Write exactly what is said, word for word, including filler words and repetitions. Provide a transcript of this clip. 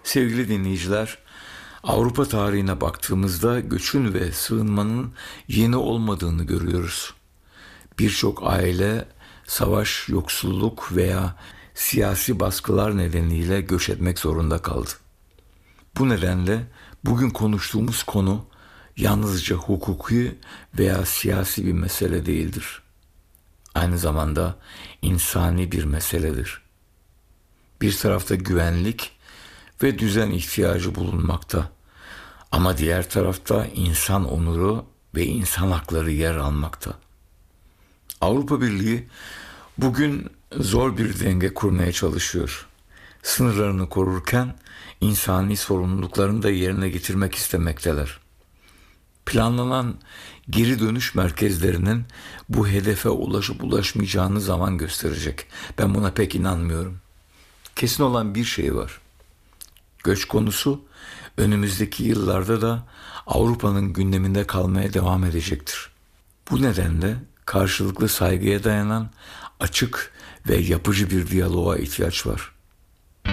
Sevgili dinleyiciler, Avrupa tarihine baktığımızda göçün ve sığınmanın yeni olmadığını görüyoruz. Birçok aile savaş, yoksulluk veya siyasi baskılar nedeniyle göç etmek zorunda kaldı. Bu nedenle bugün konuştuğumuz konu yalnızca hukuki veya siyasi bir mesele değildir. Aynı zamanda insani bir meseledir. Bir tarafta güvenlik ve düzen ihtiyacı bulunmakta. Ama diğer tarafta insan onuru ve insan hakları yer almakta. Avrupa Birliği bugün zor bir denge kurmaya çalışıyor. Sınırlarını korurken insani sorumluluklarını da yerine getirmek istemekteler. Planlanan geri dönüş merkezlerinin bu hedefe ulaşıp ulaşmayacağını zaman gösterecek. Ben buna pek inanmıyorum. Kesin olan bir şey var. Göç konusu önümüzdeki yıllarda da Avrupa'nın gündeminde kalmaya devam edecektir. Bu nedenle karşılıklı saygıya dayanan açık ve yapıcı bir diyaloğa ihtiyaç var.